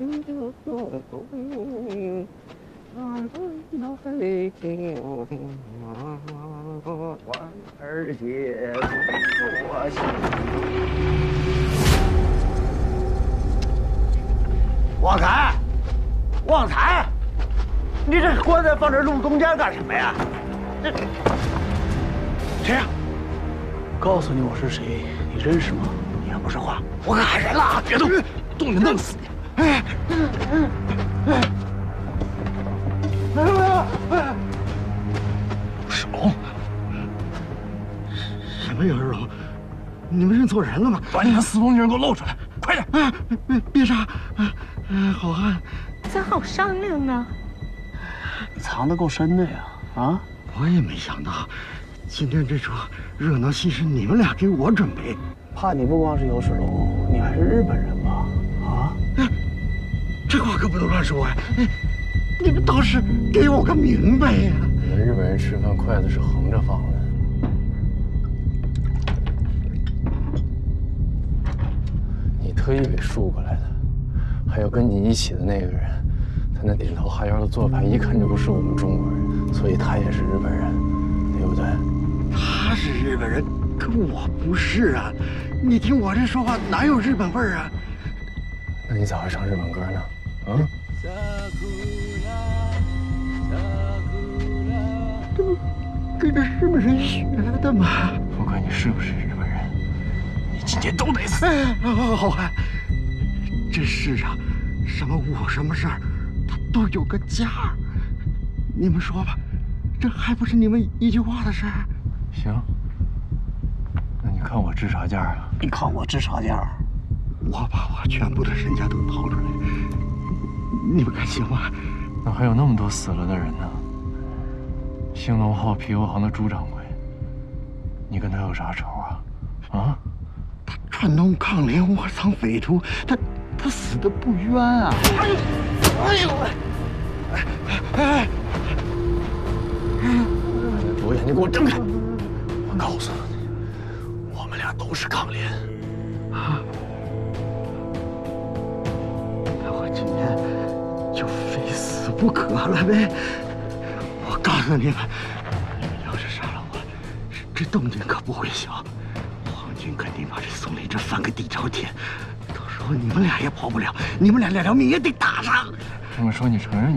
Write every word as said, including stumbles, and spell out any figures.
二姐，我心。旺财，旺财，你这棺材放这路中间干什么呀？这谁呀？ 告诉你我是谁，你认识吗？ 你要不说话，我可喊人了啊！ 别动，动就弄死你！ 哎，哎，哎， 手！ 什么有容？你们认错人了吗？ 把你那死疯劲给我露出来，快点！ 哎，别别杀！哎，哎，好汉， 咱好商量啊！ 你藏得够深的呀！啊！ 我也没想到，今天这场热闹戏是你们俩给我准备。 怕你不光是有齿龙，你还是日本人吧？啊！ 哎，这话可不能乱说呀！哎，你们倒是给我个明白呀！ 你们日本人吃饭筷子是横着放的。你特意给竖过来的，还有跟你一起的那个人，他那点头哈腰的做派，一看就不是我们中国人，所以他也是日本人，对不对？ 他是日本人，可我不是啊！你听我这说话哪有日本味儿啊？ 那你咋会唱日本歌呢？啊？ 这不跟着日本人学的吗？ 不管你是不是日本人，你今天都得死！ 哎，好汉，这世上什么物什么事儿，它都有个价。你们说吧，这还不是你们一句话的事儿？ 行，那你看我值啥价啊？ 你看我值啥价？我把我全部的身家都掏出来，你们看行吗？ 那还有那么多死了的人呢。兴隆号皮货行的朱掌柜，你跟他有啥仇啊？啊？ 他串通抗联，窝藏匪徒，他他死的不冤啊！哎呦，哎呦喂！哎哎哎！ 左眼睛给我睁开！我告诉你，我们俩都是抗联。 啊！那我今天就非死不可了呗！我告诉你们，你们要是杀了我，这动静可不会小。皇军肯定把这宋礼这翻个底朝天，到时候你们俩也跑不了，你们俩两条命也得搭上。 这么说，你承认？